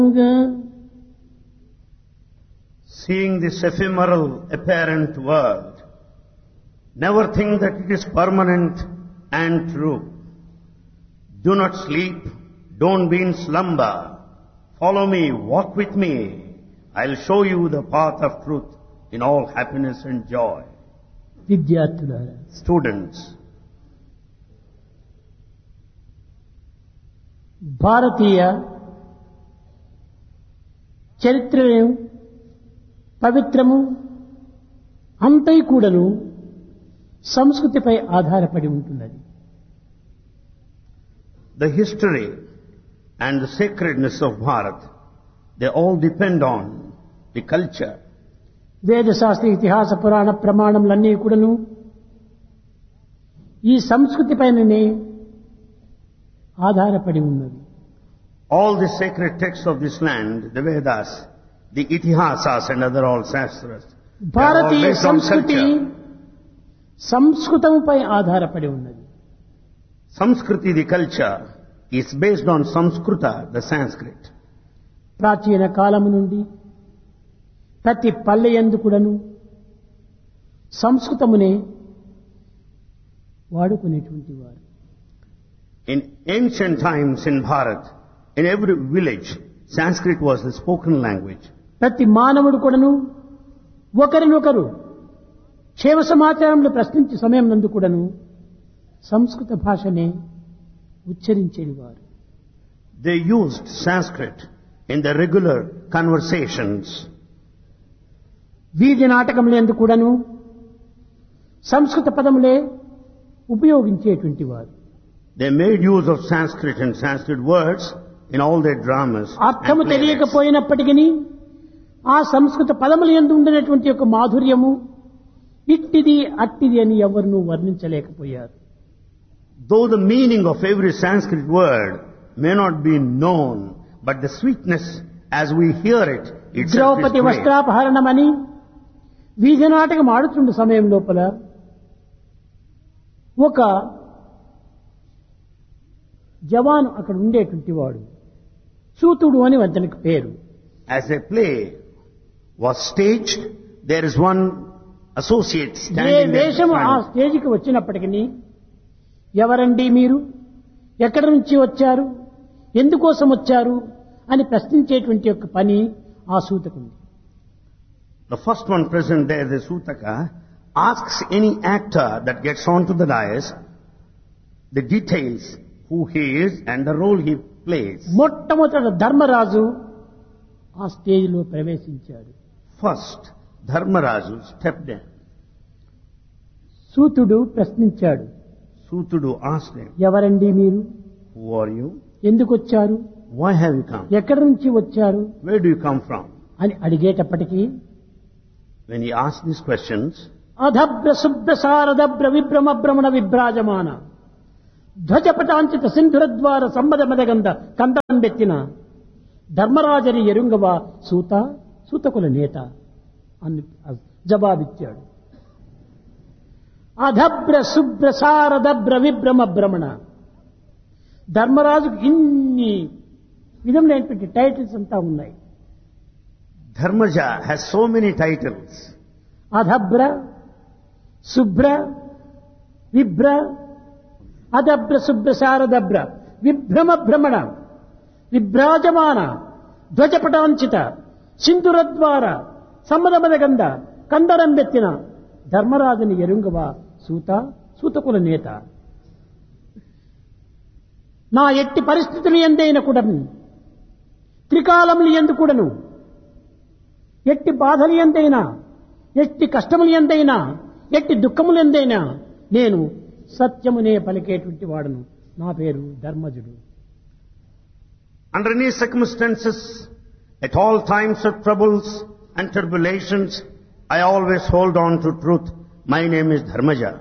Seeing this ephemeral, apparent world, never think that it is permanent and true. Do not sleep, don't be in slumber. Follow me, walk with me. I'll show you the path of truth in all happiness and joy. విద్యార్థులారా, Students, భారతీయ చరిత్రను పవిత్రము అంతై కూడాను సంస్కృతిపై ఆధారపడి ఉంటున్నది. the history and the sacredness of Bharat, they all depend on the culture. వేదశాస్త్ర ఇతిహాస పురాణ ప్రమాణములన్నీ కూడాను ఈ సంస్కృతి పైననే ఆధారపడి ఉన్నది. All the sacred texts of this land, the Vedas, the Itihasas and other all Shastras, they are all Bharatiya based on సంస్కృతి culture. సంస్కృతముపై ఆధారపడి ఉన్నది. Samskriti, the culture, is based on Samskrita, the Sanskrit. ప్రాచీన కాలము నుండి ప్రతి పల్లె యందు కూడాను సంస్కృతమునే వాడుకునేటువంటి వారు. In ancient times in Bharat, in every village, Sanskrit was the spoken language. ప్రతి మానవుడు కూడాను ఒకరినొకరు క్షేమ సమాచారంలో ప్రశ్నించే సమయం నందు కూడాను సంస్కృత భాషనే ఉచ్చరించేవారు. They used Sanskrit in their regular conversations. వీధి నాటకములందు కూడాను సంస్కృత పదములే ఉపయోగించేటువంటి వారు. They made use of Sanskrit and Sanskrit words in all their dramas. అర్థము and plays. తెలియకపోయినప్పటికీ ఆ సంస్కృత పదముల యందు ఉండినటువంటి యొక్క మాధుర్యము ఇట్టిది అట్టిది అని ఎవరినూ వర్ణించలేకపోయారు. Though the meaning of every Sanskrit word may not be known, but the sweetness as we hear it, itself is Draupadi great. వస్త్రాపహరణమని వీధి నాటకం ఆడుతున్న సమయం లోపల ఒక జవాను అక్కడ ఉండేటువంటి వాడు, సూతుడు అని అతనికి పేరు. As a play was staged, there is one associate A standing there. in వేషము ఆ front. స్టేజికి వచ్చినప్పటికీ ఎవరండి మీరు, ఎక్కడి నుంచి వచ్చారు, ఎందుకోసం వచ్చారు అని ప్రశ్నించేటువంటి యొక్క పని ఆ సూతకుంది. The first one present there, the Sutaka, asks any actor that gets onto the dais the details, who he is and the role he plays. మొట్టమొదట ధర్మరాజు ఆ స్టేజిలో ప్రవేశించాడు. First, Dharmaraju stepped in. సూతుడు ప్రశ్నించాడు, Sutudu asked him, ఎవరండి మీరు, who are you? ఎందుకు వచ్చారు, Why have you come? ఎక్కడి నుంచి వచ్చారు Where do you come from? అని అడిగేటప్పటికీ When he asked these questions, అధభ్ర శుభ్ర సారదభ్ర విభ్రమ భ్రమణ విభ్రాజమాన ధ్వజపటాంచిత సింధురద్వార సంబద మదగంధ కందం బెత్తిన ధర్మరాజని ఎరుంగవా సూత సూతకుల నేత అని జవాబిచ్చాడు. అధభ్ర శుభ్ర సారదభ్ర విభ్రమ భ్రమణ, ధర్మరాజుకు ఇన్ని విధములైనటువంటి టైటిల్స్ అంతా ఉన్నాయి. Dharmaja has so many titles. అధభ్ర శుభ్ర విభ్ర అధభ్ర శుభ్ర శారదభ్ర విభ్రమ భ్రమణ విభ్రాజమాన ధ్వజపటాంచిత సింధురద్వార సమ్మదమదగంధ కందరం బెత్తిన ధర్మరాజుని ఎరుంగవా సూత సూతకుల నేత. నా ఎట్టి పరిస్థితులు ఎందైన కూడాను, త్రికాలములు ఎందు కూడాను, ఎట్టి బాధలు ఎందైనా, ఎట్టి కష్టములు ఎందైనా, ఎట్టి దుఃఖములు ఎందైనా నేను సత్యమునే పలికేటువంటి వాడను. నా పేరు ధర్మజుడు. Under any circumstances, at all times of troubles and tribulations, I always hold on to truth. My name is Dharmaja.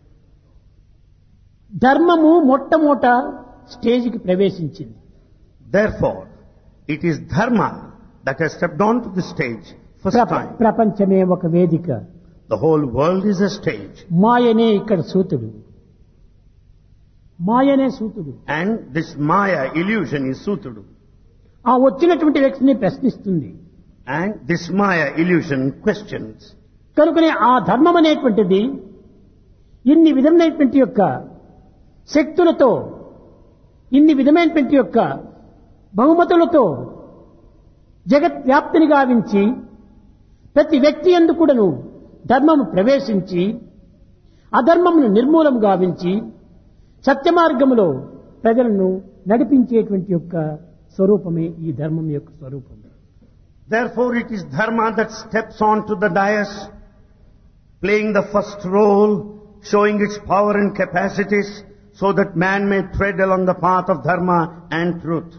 ధర్మము మొట్టమొదట స్టేజికి ప్రవేశించింది. Therefore, it is Dharma that has stepped onto the stage first time. ప్రపంచమే ఒక వేదిక, The whole world is a stage. మాయనే ఇక్కడ సూతుడు, మాయనే సూతుడు. And this Maya illusion is Sutudu. ఆ వచ్చినటువంటి వ్యక్తిని ప్రశ్నిస్తుంది. And this Maya illusion questions. కనుకనే ఆ ధర్మం అనేటువంటిది ఇన్ని విధమైనటువంటి యొక్క శక్తులతో, ఇన్ని విధమైనటువంటి యొక్క బహుమతులతో జగత్వ్యాప్తిని గావించి ప్రతి వ్యక్తి యందు కూడాను ధర్మము ప్రవేశించి అధర్మమును నిర్మూలం గావించి సత్య మార్గములో ప్రజలను నడిపించేటువంటి యొక్క స్వరూపమే ఈ ధర్మం యొక్క స్వరూపం. Therefore it is dharma that steps on to the dais, playing the first role, showing its power and capacities, so that man may tread along the path of dharma and truth.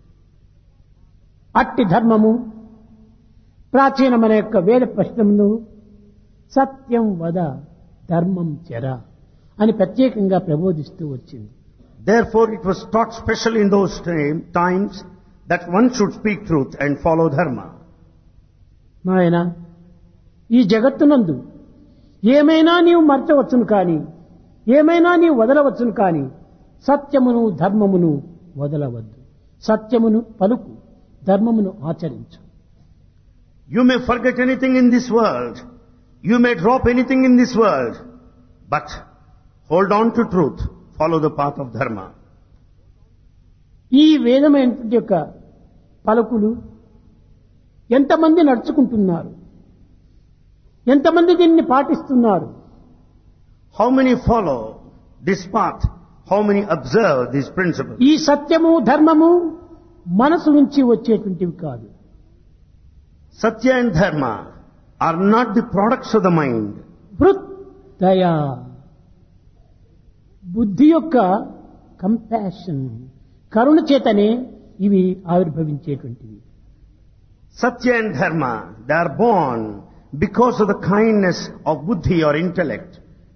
అట్టి ధర్మము ప్రాచీనమైన యొక్క వేద ప్రశ్నమును సత్యం వద ధర్మం చెర అని ప్రత్యేకంగా ప్రబోధిస్తూ వచ్చింది. Therefore it was taught specially in those times that one should speak truth and follow dharma. నాయన, ఈ జగత్తునందు ఏమైనా నీవు మర్చవచ్చును కానీ, ఏమైనా నీవు వదలవచ్చును కానీ సత్యమును ధర్మమును వదలవద్దు. సత్యమును పలుకు, ధర్మమును ఆచరించు. You may forget anything in this world, you may drop anything in this world, but hold on to truth, follow the path of dharma. ఈ వేదమైనటువంటి యొక్క పలుకులు ఎంతమంది నడుచుకుంటున్నారు, ఎంతమంది దీన్ని పాటిస్తున్నారు? How many follow this path? How many observe these principles? ఈ సత్యము ధర్మము మనసు నుంచి వచ్చేటువంటివి కాదు. Satya and dharma are not the products of the mind. హృత్ దయా, బుద్ధి యొక్క కంపాషన్, కరుణ చేతనే ఇవి ఆవిర్భవించేటువంటివి. Satya and dharma, they are born because of the kindness of buddhi or intellect.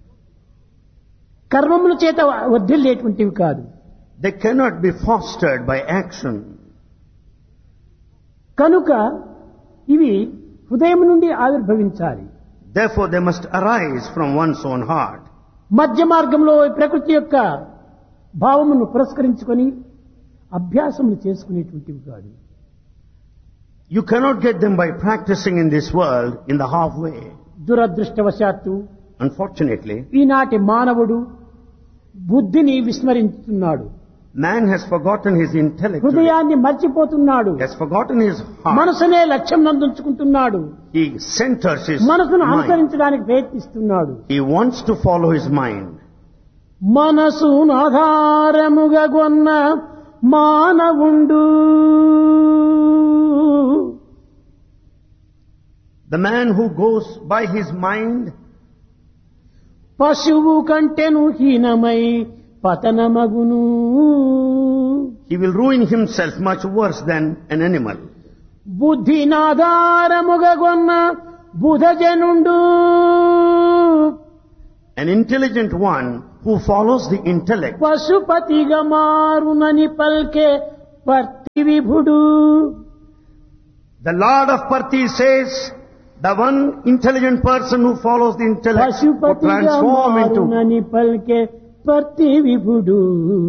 కర్మముల చేత వర్ధిల్లేటువంటివి కాదు. They cannot be fostered by action. కనుక ఇవి హృదయం నుండి ఆవిర్భవించాలి. Therefore they must arise from one's own heart. మధ్య మార్గంలో ప్రకృతి యొక్క భావమును పురస్కరించుకొని అభ్యాసములు చేసుకునేటువంటివి కాదు. You cannot get them by practicing in this world in the halfway. దురదృష్టవశాత్తు Unfortunately, ఈనాటి మానవుడు బుద్ధిని విస్మరించుతున్నాడు. man has forgotten his intellect. హృదయాన్ని మర్చిపోతున్నాడు. He has forgotten his heart. మనసునే లక్ష్యం నందుంచుకుంటున్నాడు. He centers his మనసును mind. అనుసరించడానికి ప్రయత్నిస్తున్నాడు. He wants to follow his mind. మనసును ఆధారముగా గొన్న మానవుండు, The man who goes by his mind, పశువు కంటెను హీనమై పతనమగును. he will ruin himself much worse than an animal. బుద్ధినాధారముగా గొన్న బుధజనుండు, An intelligent one who follows the intellect, పశుపతిగా మారునని పల్కే పర్తి విభుడు. the Lord of Parthi says, the one intelligent person who follows the intellect will పశుపతిగా transform into. మారునని పల్కే పర్తి విభుడు.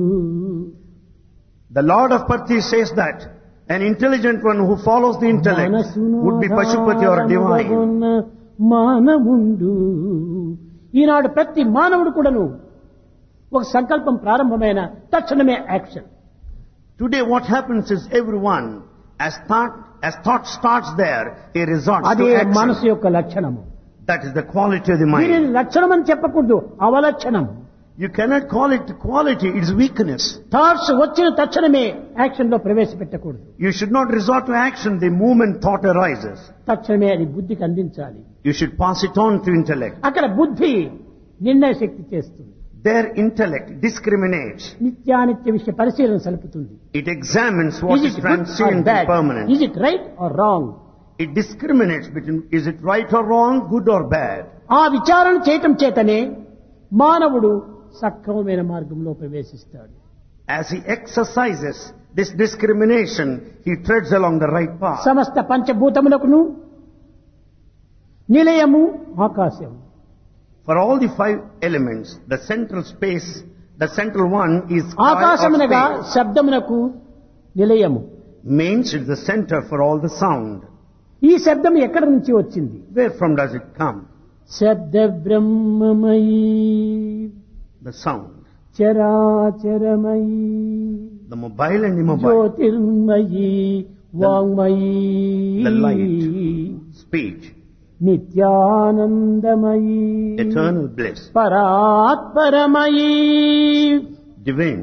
The Lord of Parthi says that an intelligent one who follows the intellect would be Pashupati or divine. మానవుండు. ఈనాడు ప్రతి మానవుడు కూడాను ఒక సంకల్పం ప్రారంభమైన తక్షణమే action. Today what happens is everyone, as thought starts there, he resorts అదే to action. మనసు యొక్క లక్షణము. That is the quality of the దీనిని mind. లక్షణం అని చెప్పకూడదు, అవలక్షణం. You cannot call it quality, it's weakness. Thoughts వచ్చిన తక్షణమే యాక్షన్ లో ప్రవేశపెట్టకూడదు. You should not resort to action the moment thought arises. తక్షణమే అది బుద్ధికి అందించాలి. You should pass it on to intellect. అక్కడ బుద్ధి నిర్ణయ శక్తి చేస్తుంది. Their intellect discriminates. నిత్యానిత్య విషయ పరిశీలన సలుపుతుంది. It examines what is transient and permanent. Is it right or wrong? It discriminates between is it right or wrong, good or bad. ఆ విచారణ చేయటం చేతనే మానవుడు సక్రమమైన మార్గంలో ప్రవేశిస్తాడు. As he exercises this discrimination, he treads along the right path. సమస్త పంచభూతములకును నిలయము ఆకాశం. For all the 5 elements, the central space, the central one is sky or ఆకాశమునగా space. శబ్దమునకు Nilayamu, means it's the center for all the sound. ఈ శబ్దం ఎక్కడి నుంచి వచ్చింది? Where from does it come? శబ్ద బ్రహ్మమయీ The sound. చరాచరమయీ The mobile and immobile. Jyothirmayi వాంగ్మయీ The light, speech, నిత్యానందమయీ eternal bliss, పరాత్పరమయీ divine,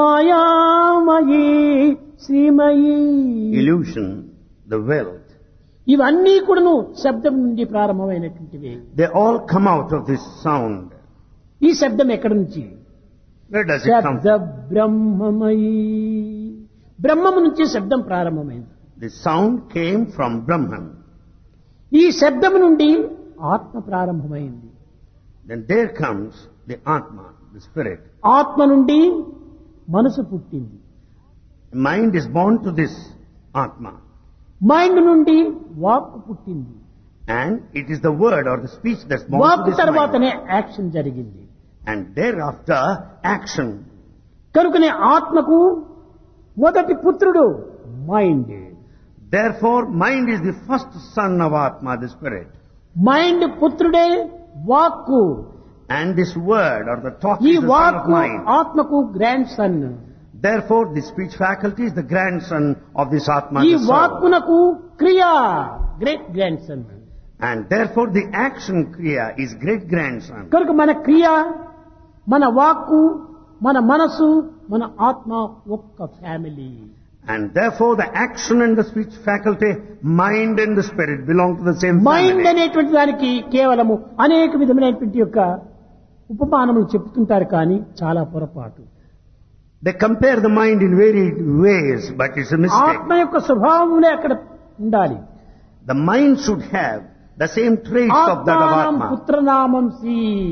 మాయామయీ శ్రీమయీ. illusion, the wealth. ఇవన్నీ కూడాను శబ్దం నుండి ప్రారంభమైనటువంటివి. They all come out of this sound. ఈ శబ్దం ఎక్కడి నుంచి? Where does it come శబ్ద from? బ్రహ్మమయీ. బ్రహ్మము నుంచి శబ్దం ప్రారంభమైంది. The sound came from Brahman. ఈ శబ్దం నుండి ఆత్మ ప్రారంభమైంది. Then there comes the Atma, the spirit. ఆత్మ నుండి మనసు పుట్టింది. Mind is born to this Atma. Mind నుండి వాక్ పుట్టింది. And it is the word or the speech that's born walk to this mind. తర్వాతనే యాక్షన్ జరిగింది. And thereafter, action. కనుకనే ఆత్మకు మొదటి పుత్రుడు mind. Therefore, mind is the first son of Atma, the spirit. Mind పుత్రుడే వాక్కు. And this word or the talk ఈ is the son of వాక్కు mind. ఆత్మకు grand son. Therefore, the speech faculty is the grandson of this Atma, ఈ the soul. వాక్కునకు క్రియా great grand son. And therefore, the action kriya is great grandson. కనుక మన క్రియ, మన వాక్కు, మన మనసు, మన ఆత్మ ఒక్క family. And therefore, the action and the speech faculty, mind and the spirit belong to the same mind family. అనేటువంటి దానికి కేవలము అనేక విధమైనటువంటి యొక్క ఉపమానములు చెప్తుంటారు, కానీ చాలా పొరపాటు. They compare the mind in varied ways, but it's a mistake. ఆత్మ యొక్క స్వభావములే అక్కడ ఉండాలి. The mind should have the same traits of that of ఆత్మానం Atma. పుత్రనామం C.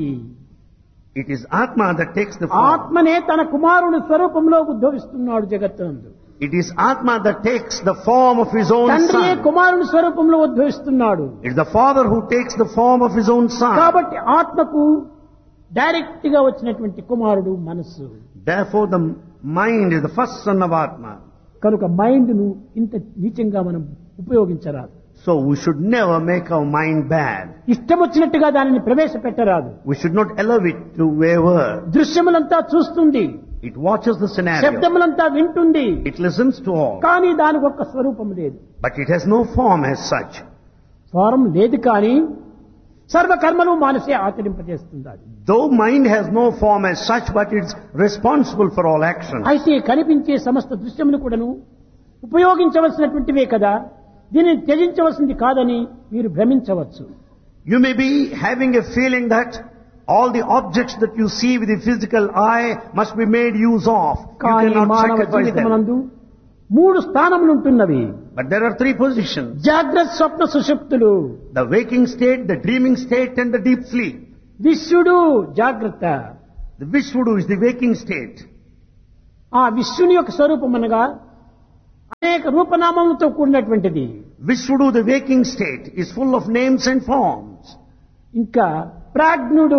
It is Atma that takes the form. ఆత్మనే తన కుమారుని స్వరూపంలో ఉద్భవిస్తున్నాడు జగత్తునందు. It is Atma that takes the form of his own తండ్రియే son. కుమారుని స్వరూపంలో ఉద్భవిస్తున్నాడు. It is the father who takes the form of his own son. కాబట్టి ఆత్మకు direct గా వచ్చినటువంటి కుమారుడు మనస్సు. Therefore, the mind is the first son of Atma. కనుక mind ను ఇంత నీచంగా మనం ఉపయోగించరాదు. So we should never make our mind bad. ఇష్టం వచ్చినట్టుగా దానిని ప్రవేశపెట్టరాదు. We should not allow it to waver. దృశ్యములంతా చూస్తుంది, It watches the scenario. శబ్దములంతా వింటుంది, It listens to all. కానీ దానికి ఒక్క స్వరూపం లేదు. But it has no form as such. స్వరం లేదు, కానీ సర్వకర్మలు మానసే ఆచరింపజేస్తుంది. అది Though mind has no form as such, but it's responsible for all actions. అయితే కనిపించే సమస్త దృశ్యమును కూడాను ఉపయోగించవలసినటువంటివే కదా, దీనిని త్యజించవలసింది కాదని మీరు భ్రమించవచ్చు. You may be having a feeling that all the objects that you see with the physical eye must be made use of. You కానీ cannot మానవ sacrifice them. జీవితమునందు 3 స్థానములు ఉంటున్నవి. But there are 3 positions. జాగ్రత్త, స్వప్న, సుషుప్తులు. The waking state, the dreaming state and the deep sleep. విశ్వడు జాగ్రత్త. The Vishvudu is the waking state. ఆ విశ్వని యొక్క స్వరూపం అనగా అనేక రూపనామములతో కూడినటువంటిది. Vishvudu, the waking state, is full of names and forms. ఇంకా ప్రాజ్ఞుడు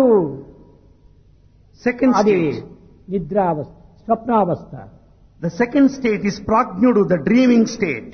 Second అది state. నిద్రావస్థ, స్వప్నావస్థ. The second state is Prajnudu, the dreaming state.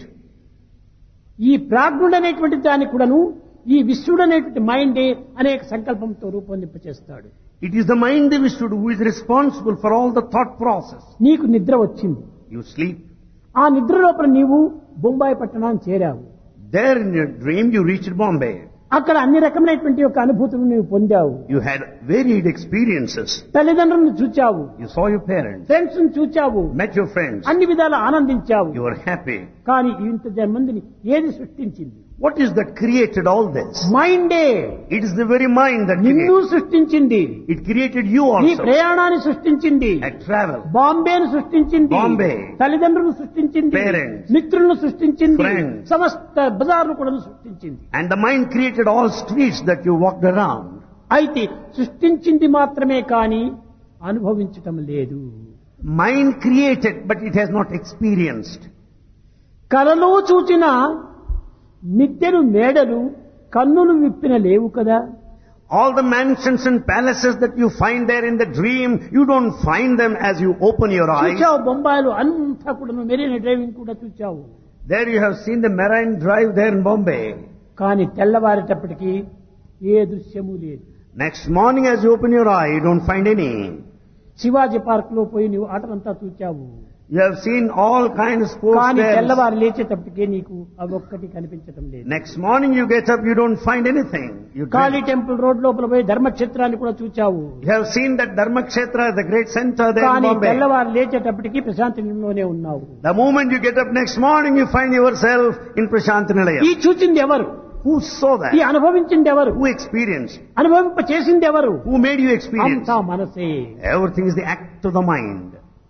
ఈ ప్రాజ్ఞుడు అనేటువంటి దాన్ని కూడాను ఈ విశ్వడు అనేటువంటి మైండే అనేక సంకల్పంతో రూపొందింపచేస్తాడు. It is the mind, the Vishvudu, who is responsible for all the thought process. నీకు నిద్ర వచ్చింది. You sleep. ఆ నిద్ర లోపల నీవు బొంబాయి పట్టణాన్ని చేరావు. There in your dream you reached Bombay. అక్కడ అన్ని రకమైనటువంటి యొక్క అనుభూతులు నీవు పొందావు. You had varied experiences. తల్లిదండ్రులను చూచావు, You saw your parents, friends ను చూచావు, met your friends. అన్ని విధాలు ఆనందించావు. You were happy. కానీ ఇంత మందిని ఏది సృష్టించింది? What is that created all this? మైండే. It is the very mind that నిన్ను created. సృష్టించింది. It created you ఈ also. ప్రయాణాన్ని సృష్టించింది. At travel. బాంబేను సృష్టించింది. బాంబే. తల్లిదండ్రులను సృష్టించింది. Parents. మిత్రులను సృష్టించింది. Friends. సమస్త బజార్ను కూడా సృష్టించింది. And the mind created all streets that you walked around. అయితే సృష్టించింది మాత్రమే కానీ అనుభవించటం లేదు. Mind created, but it has not experienced. కలలో చూచిన మిద్దెలు మేడలు కన్నులు విప్పిన లేవు కదా. All the mansions and palaces that you find there in the dream, you don't find them as you open your eyes. చూచావు బొంబాయిలో అంతా కూడా మెరీనా డ్రైవింగ్ కూడా చూచావు. There you have seen the Marine Drive there in Bombay. కానీ తెల్లవారేటప్పటికి ఏ దృశ్యము లేదు. Next morning as you open your eye, you don't find any. Shivaji park లో పోయి నువ్వు ఆటలంతా చూచావు. You have seen all kinds of sports కానీ there. తెల్లవారు లేచేటప్పటికే నీకు అవొక్కటి కనిపించడం లేదు. Next morning you get up, you don't find anything. You Kali temple road లోపల పోయి ధర్మక్షేత్రాన్ని కూడా చూచావు. You have seen that Dharmakshetra, the great center there in కానీ Bombay. తెల్లవారు లేచేటప్పటికి ప్రశాంతిలోనే ఉన్నావు. The moment you get up next morning, you find yourself in Prashant Nilayam. ఈ చూచింది ఎవరు? Who saw that? ఈ అనుభవించింది ఎవరు? Who experienced? అనుభవింప చేసింది ఎవరు? Who made you experience? అంతా మనసే. Everything is the act of the mind.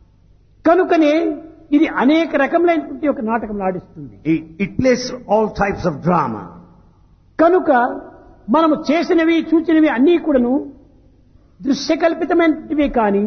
కనుకనే ఇది అనేక రకములైనటువంటి ఒక నాటకం ఆడిస్తుంది. It plays all types of drama. కనుక మనము చేసినవి చూచినవి అన్నీ కూడాను దృశ్యకల్పితమైనటివి కానీ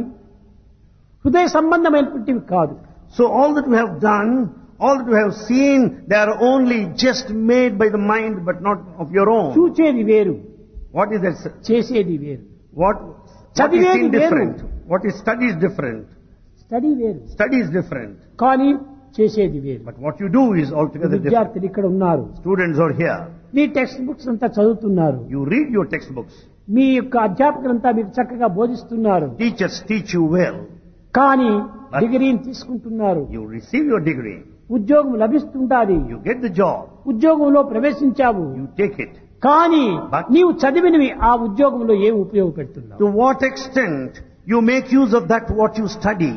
హృదయ సంబంధమైనటువంటివి కాదు. So all that we have done, all that we have seen, they are only just made by the mind but not of your own. చూచేది వేరు, What is that? చేసేది వేరు. What is చదివేది seen వేరు. different? What is study is different. Study వేరు, Study is different. కానీ చేసేది వేరు. But what you do is altogether different. విద్యార్థులు ఇక్కడ ఉన్నారు, Students are here. Me text books అంతా చదువుతున్నారు, You read your textbooks. మీ యొక్క అధ్యాపకులంతా మీకు చక్కగా బోధిస్తున్నారు, Teachers teach you well. కానీ డిగ్రీని తీసుకుంటున్నారు, You receive your degree. ఉద్యోగం లభిస్తుంటాది, You get the job. ఉద్యోగంలో ప్రవేశించావు, You take it. కానీ But- నీవు చదివినవి ఆ ఉద్యోగంలో ఏం ఉపయోగపెడుతున్నావు? To what extent you make use of that what you study?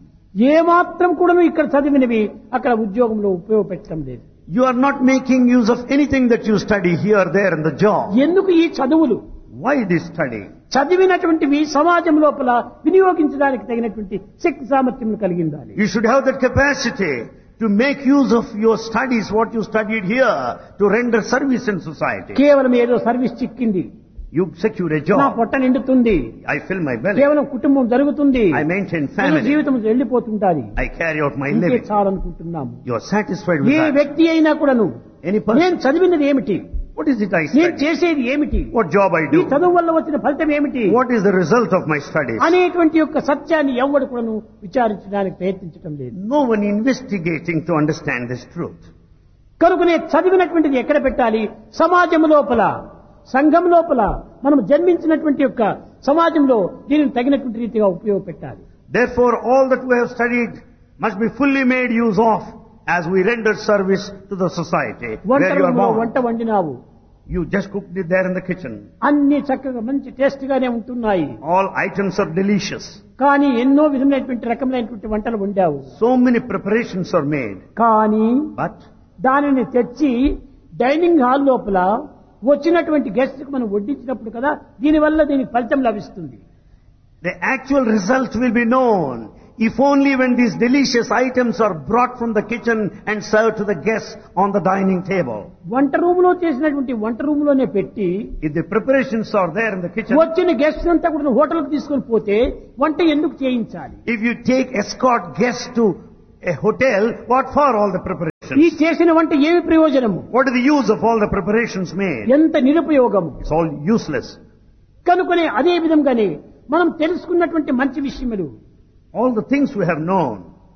ఏమాత్రం కూడా ఇక్కడ చదివినవి అక్కడ ఉద్యోగంలో ఉపయోగపెట్టడం లేదు. You are not making use of anything that you study here, there in the job. ఎందుకు ఈ చదువులు? Why this study? చదివినటువంటివి సమాజం లోపల వినియోగించడానికి తగినటువంటి శక్తి సామర్థ్యం కలిగి ఉండాలి. You should have that capacity to make use of your studies, what you studied here, to render service in society. కేవలం ఏదో సర్వీస్ చిక్కింది, You secure a నా job. పొట్ట నిండుతుంది, I fill my belly. కేవలం కుటుంబం జరుగుతుంది, I maintain మన family. జీవితం వెళ్ళిపోతుంటాది, I carry out my ఇంకే living. చాలనుకుంటున్నాము. You are satisfied with A that. వ్యక్తి అయినా కూడాను Any person. నేను చదివినది ఏమిటి, What is it I నేను study? చేసేది ఏమిటి, What job I ఈ do? చదువు వల్ల వచ్చిన ఫలితం ఏమిటి What is the result of my studies? అనేటువంటి యొక్క సత్యాన్ని ఎవడు కూడాను విచారించడానికి ప్రయత్నించడం లేదు. No one investigating to understand this truth. కనుకనే చదివినటువంటిది ఎక్కడ పెట్టాలి? సమాజం లోపల, సంఘం లోపల, మనం జన్మించినటువంటి యొక్క సమాజంలో దీనిని తగినటువంటి రీతిగా ఉపయోగపెట్టాలి. Therefore, all that we have studied must be fully made use of as we render service to the society వంట where you are రూములో born. వంట వండినావు, You just cooked it there in the kitchen. అన్ని చక్కగా మంచి taste గానే ఉంటున్నాయి, All items are delicious. కానీ ఎన్నో విధమైనటువంటి రకమైనటువంటి వంటలు వండావు, So many preparations are made. కానీ But దానిని తెచ్చి డైనింగ్ హాల్ లోపల వచ్చినటువంటి గెస్ట్ కు మనం వడ్డించినప్పుడు కదా దీనివల్ల దీనికి ఫలితం లభిస్తుంది. the actual result will be known if only when these delicious items are brought from the kitchen and served to the guests on the dining table. వంట రూమ్ లో చేసినటువంటి వంట రూమ్ లోనే పెట్టి If the preparations are there in the kitchen, వచ్చిన guest అంతా కూడా hotel కు తీసుకొని పోతే వంట ఎందుకు చేయించాలి? if you take escort guests to a hotel, what for all the ఈ preparations? చేసిన వంట ఏమి ప్రయోజనము? What is the use of all the preparations made? ఎంత నిరుపయోగము. It's all useless. కనుకనే అదే విధంగానే మనం తెలుసుకున్నటువంటి మంచి విషయములు, All the things we have known,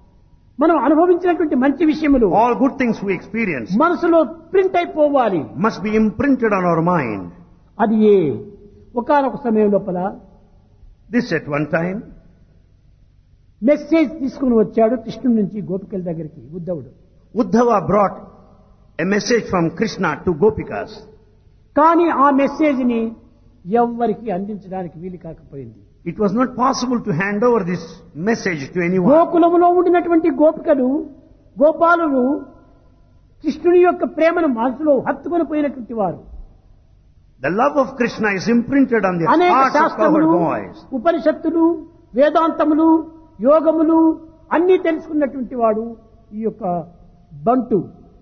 మనం అనుభవించినటువంటి మంచి విషయములు all good things we experience మనసులో ప్రింట్ అయిపోవాలి. must be imprinted on our mind. అది ఏ ఒకానొక సమయం లోపల This at one time, message తీసుకుని వచ్చాడు కృష్ణుడి నుంచి గోపికల దగ్గరికి ఉద్ధవుడు. Uddhava brought a message from Krishna to Gopikas. కానీ ఆ మెసేజ్ ని ఎవ్వరికి అందించడానికి వీలు కాకపోయింది. It was not possible to hand over this message to anyone. గోకులములో ఉండినటువంటి గోపికలు, గోపాలులు కృష్ణుని యొక్క ప్రేమను మనసులో హత్తుకొని పోయినటువంటి వారు. The love of Krishna is imprinted on the అనేక hearts of శాస్త్రములు, cowherd boys. ఉపనిషత్తులు, వేదాంతములు, యోగములు అన్ని తెలుసుకున్నటువంటి వాడు ఈ యొక్క బంటు.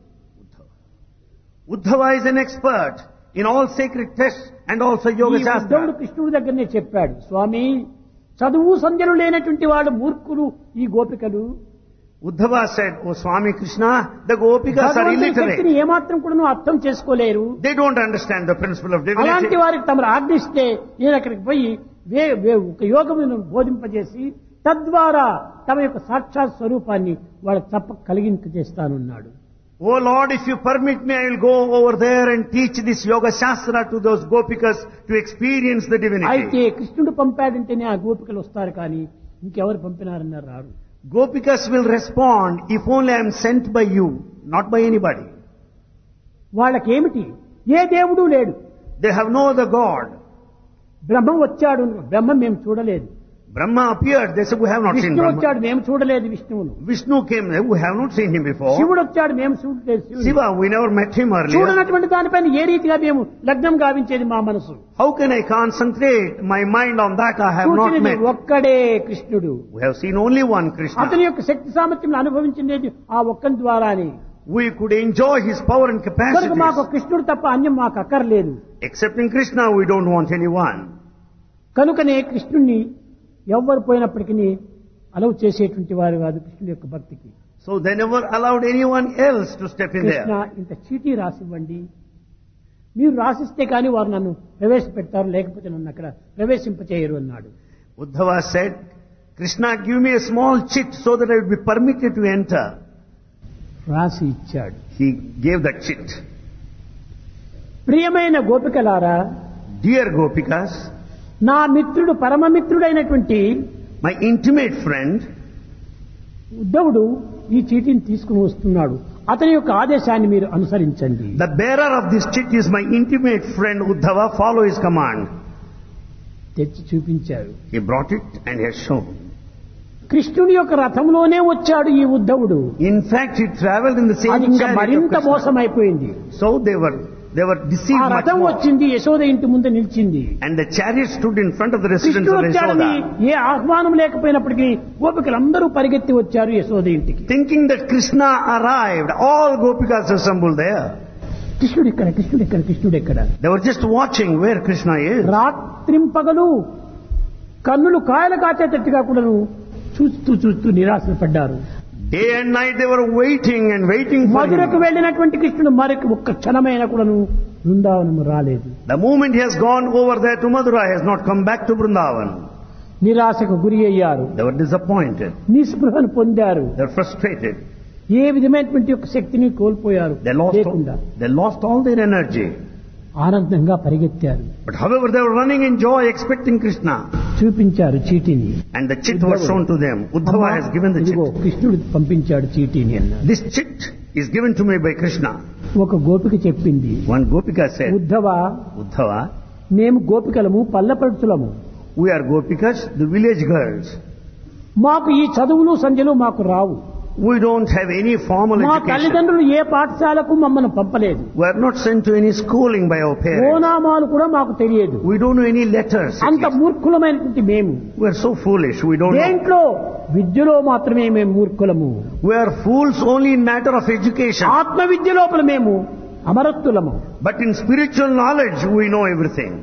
Uddhava is an expert in all sacred texts and also Yoga ఈ ఉద్ధవుడు Shastra. కృష్ణుడి దగ్గరనే చెప్పాడు, స్వామి చదువు సంధ్యలు లేనటువంటి వాడు మూర్ఖులు ఈ గోపికలు, Uddhava said, "Oh Swami Krishna, the Gopikas are భగవంతుని శక్తిని illiterate. ఏమాత్రం కూడా అర్థం చేసుకోలేరు. They don't understand the principle of అలాంటి divinity." వారికి తమరు ఆజ్ఞిస్తే నేను అక్కడికి పోయి ఒక యోగమును బోధింపజేసి తద్వారా తమ యొక్క సాక్షాత్ స్వరూపాన్ని వాళ్ళకి తప్ప కలిగింపజేస్తానన్నాడు. "Oh Lord, if you permit me, I will go over there and teach this Yoga Shastra to those Gopikas to experience the అయితే divinity." కృష్ణుడు పంపాడంటేనే ఆ గోపికలు వస్తారు కానీ ఇంకెవరు పంపినారన్నారు రారు. Gopikas will respond if only I am sent by you, not by anybody. వాళ్ళకేమిటి? ఏ దేవుడు లేడు. They have no other God. బ్రహ్మం వచ్చాడు, బ్రహ్మం మేము చూడలేదు. Brahma appeared, they said, "We have not seen Vishnu Brahma." వచ్చాడు, మేము చూడలేదు విష్ణువును. Vishnu came there, "We have not seen him before." శివుడు వచ్చాడు, మేము చూడలేదు శివుని. Shiva, we never met him earlier. చూడనటువంటి దానిపైన ఏ రీతిగా మేము లగ్నం గావించేది మా మనసు? How can I concentrate my mind on that I have not చూసినది met? ఒక్కడే కృష్ణుడు. We have seen only one అతని Krishna. యొక్క శక్తి సామర్థ్యం అనుభవించింది ఆ ఒక్కని ద్వారానే. We could enjoy his power and కనుక మాకు capacities. కృష్ణుడు తప్ప అన్యం మాకు అక్కర్లేదు. Excepting Krishna, we don't want anyone. కనుకనే కృష్ణుణ్ణి ఎవ్వరు పోయినప్పటికీ అలౌ చేసేటువంటి వారు కాదు కృష్ణుడి యొక్క భక్తికి. So they never allowed anyone else to step in Krishna there. ఇంత చీటీ రాసివ్వండి, మీరు రాసిస్తే కానీ వారు నన్ను ప్రవేశపెడతారు, లేకపోతే నన్ను అక్కడ ప్రవేశింపచేయరు అన్నాడు. Uddhava said, "Krishna, give me a small chit so that I will be permitted to enter." రాసి ఇచ్చాడు. He gave that chit. ప్రియమైన గోపికలారా, "Dear Gopikas, నా మిత్రుడు పరమమిత్రుడైనటువంటి my intimate friend, ఉద్ధవుడు ఈ చీటీని తీసుకుని వస్తున్నాడు. అతని యొక్క ఆదేశాన్ని మీరు అనుసరించండి. the bearer of this chit is my intimate friend Uddhava, follow his command." తెచ్చి చూపించారు. He brought it and he has shown. కృష్ణుని యొక్క రథంలోనే వచ్చాడు ఈ ఉద్ధవుడు. In fact, he traveled in the అది same ఇంకా chariot of మరింత Krishna. మోసమైపోయింది. So they were deceived ఆ much రథం more. వచ్చింది, యశోద ఇంటి ముందు నిలిచింది. And the chariot stood in front of the residence కృష్ణుడు of వచ్చాడని Yashoda. ఏ ఆహ్వానం లేకపోయినప్పటికీ గోపికలందరూ పరిగెత్తి వచ్చారు యశోద ఇంటికి. Thinking that Krishna arrived, all Gopikas assembled there. కృష్ణుడు ఎక్కడ, కృష్ణుడు ఎక్కడ, కృష్ణుడు ఎక్కడ? They were just watching where Krishna is. రాత్రింపగలు కన్నులు కాయలు కాచేటట్టుగా కూడాను చూస్తూ నిరాశ పడ్డారు. Day and night they were waiting and waiting for మధురకు him. వెళ్ళినటువంటి కృష్ణుడు మరొక ఒక్క క్షణమైన కూడాను బృందావనము రాలేదు. The moment he has gone over there to Mathura, he has not come back to Vrindavan. నిరాశకు గురి అయ్యారు, They were disappointed. నిస్పృహను పొందారు, They were frustrated. ఏ విధమైనటువంటి యొక్క శక్తిని కోల్పోయారు. లేకుండా They lost all their energy. ఆనందంగా పరిగెత్తారు. But however, they were running in joy, expecting Krishna. చూపించారు చీటీని. And the chit was shown to them. Uddhava has given the ఇదిగో chit. కృష్ణుడు పంపించాడు చీటీని అన్నారు. This chit is given to me by Krishna. ఒక గోపిక చెప్పింది, One Gopika said, Uddhava, "Uddhava, మేము గోపికలము పల్లెపడుచులము, we are Gopikas, the village girls. మాకు ఈ చదువులు సంధ్యలు మాకు రావు. We don't have any formal మా education. తల్లిదండ్రులు ఏ పాఠశాలకు మమ్మల్ని పంపలేదు. We are not sent to any schooling by our parents. ఓనామాలు కూడా మాకు తెలియదు. We don't know any letters. at అంత least. మూర్ఖులమైనటువంటి మేము. We are so foolish. We don't know. దేంట్లో? విద్యలో మాత్రమే మేము మూర్ఖులము. We are fools only in matter of education. ఆత్మ విద్య లోపల మేము అమరత్తులము But in spiritual knowledge, we know everything.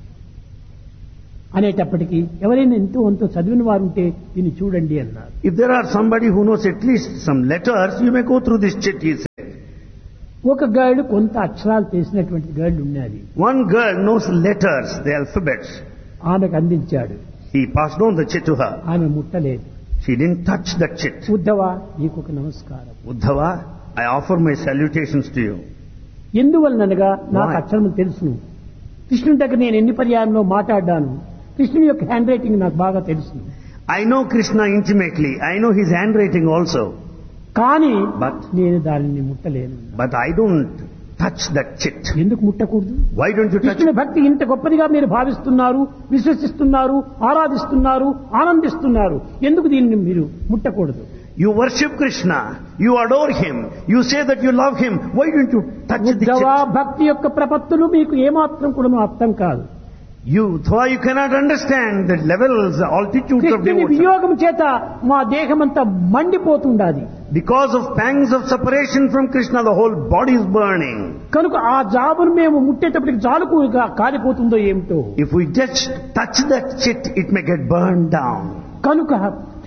అనేటప్పటికీ ఎవరైనా ఎంతో అంతో చదివిన వారు ఉంటే దీన్ని చూడండి అన్నారు. If there are somebody who knows at least some letters, you may go through this chit, he said. ఒక గర్ల్ కొంత అక్షరాలు తెలిసినటువంటి గర్ల్ ఉన్నది. One girl knows letters, the alphabets. ఆమెకు అందించాడు. He passed on the chit to her. ఆమె ముట్టలేదు. She didn't touch that chit. Uddhava, నీకు ఒక నమస్కారం. Uddhava, I offer my salutations to you. ఎందువలనగా నాకు Why? అక్షరం తెలుసును. కృష్ణుడి దగ్గర నేను ఎన్ని పర్యాయంలో మాట్లాడాను. కృష్ణుడి యొక్క హ్యాండ్ రైటింగ్ నాకు బాగా తెలుసును. I know Krishna intimately. I know his handwriting also. కానీ But నేను దానిని ముట్టలేను. I don't touch that chit. ఎందుకు ముట్టకూడదు? Why don't you touch కృష్ణుని it? భక్తి ఇంత గొప్పదిగా మీరు భావిస్తున్నారు, విశ్వసిస్తున్నారు, ఆరాధిస్తున్నారు, ఆనందిస్తున్నారు. ఎందుకు దీన్ని మీరు ముట్టకూడదు? You worship Krishna. You adore him. You say that you love him. Why don't you touch the Uddhava, chit? భక్తి యొక్క ప్రపత్తులు మీకు ఏమాత్రం కూడా అర్థం కాదు. You cannot understand the levels, the altitudes of కృష్ణుని devotion. వియోగం చేత మా దేహమంతా మండిపోతుండాది. Because of pangs of separation from Krishna, the whole body is burning. కనుక ఆ జాబును మేము ముట్టేటప్పటికి జాలుకుగా కాలిపోతుందో ఏమిటో. If we just touch that chit, it may get burned down. కనుక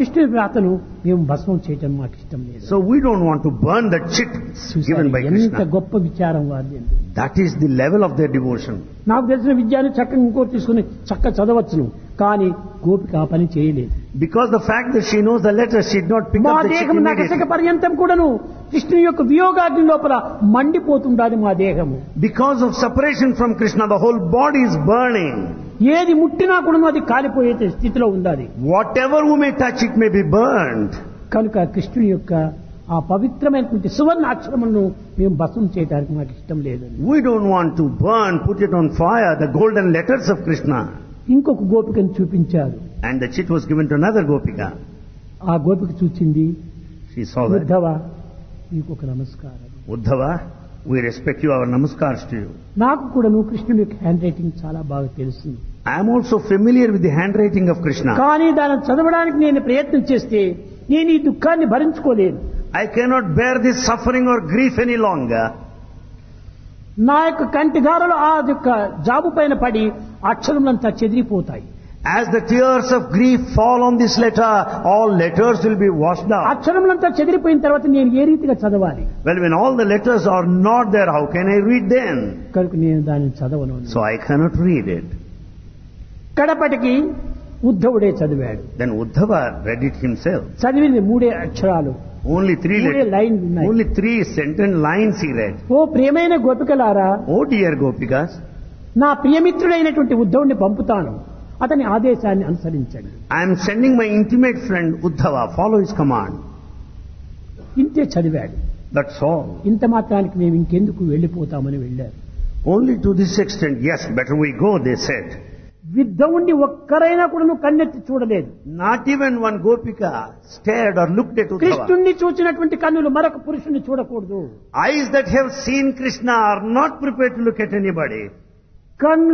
కృష్ణుడి వ్రాతను మేము భస్మం చేయటం మాకు ఇష్టం లేదు. So we don't want to burn the chit given by ఎంత Krishna. గొప్ప విచారం వారి. That is the level of their devotion. నాకు తెలిసిన విద్యాన్ని చక్కగా ఇంకోటి తీసుకుని చక్కగా చదవచ్చును, కానీ గోపిక ఆ పని చేయలేదు. Because the fact that she knows the letters, she did not pick మా up the chit దేహం నగసక immediately. పర్యంతం కూడాను కృష్ణుని యొక్క వియోగాగ్ని లోపల మండిపోతుండాలి మా దేహము. Because of separation from Krishna, the whole body is burning. ఏది ముట్టినా కూడాను అది కాలిపోయే స్థితిలో ఉండాలి. Whatever we may touch, it may be burned. కనుక కృష్ణుని యొక్క ఆ పవిత్రమైనటువంటి సువర్ణ అక్షరములను మేము భస్మం చేయడానికి మాకు ఇష్టం లేదు. We don't want to burn, put it on fire, the golden letters of Krishna. ఇంకొక గోపికను చూపించారు. And the chit was given to another gopika. ఆ గోపిక చూచింది, She saw that. ఉద్ధవ నీకు ఒక నమస్కారం. Uddhava, we respect you, our namaskars to you. నాకు కూడాను కృష్ణుని యొక్క హ్యాండ్ రైటింగ్ చాలా బాగా తెలుసు. I am also familiar with the handwriting of Krishna. కానీ దాన్ని చదవడానికి నేను ప్రయత్నం చేస్తే నేను ఈ దుఃఖాన్ని భరించుకోలేను. I cannot bear this suffering or grief any longer. నా యొక్క కంటిగారులు ఆ యొక్క జాబు పైన పడి అక్షరములంతా చెదిరిపోతాయి. As the tears of grief fall on this letter, all letters will be washed out. అక్షరములంతా చెదిరిపోయిన తర్వాత నేను ఏ రీతిగా చదవాలి? Well, when all the letters are not there, how can I read them? కనుక నేను దాన్ని చదవను. So I cannot read it. కడపటికి ఉద్ధవుడే చదివాడు. Then Uddhava read it himself. చదివింది 3 అక్షరాలు, Only 3 3 letters. లైన్లు ఉన్నాయి. Only 3 sentence lines he read. ఓ ప్రియమైన గోపికలారా, Oh dear Gopikas, నా ప్రియమిత్రుడైనటువంటి ఉద్ధవుడిని పంపుతాను, అతని ఆదేశాన్ని అనుసరించండి. I am sending my intimate friend Uddhava, follow his command. ఇంతే చదివాడు. That's all. ఇంత మాత్రానికి మేము ఇంకెందుకు వెళ్ళిపోతామని వెళ్ళారు. Only to this extent, yes, better we go, they said. ఉద్ధవుణ్ణి ఒక్కరైనా కూడా నువ్వు కన్నెత్తి చూడలేదు. Not even one Gopika stared or looked at Uddhava. కృష్ణుణ్ణి చూచినటువంటి కన్నులు మరొక పురుషుణ్ణి చూడకూడదు. Eyes that have seen Krishna are not prepared to look at anybody. కన్ను